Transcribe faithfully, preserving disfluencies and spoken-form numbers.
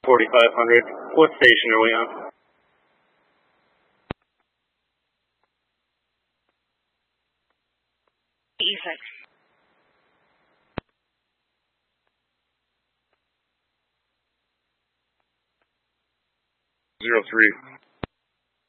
forty-five hundred. What station are we on? E six. Zero three.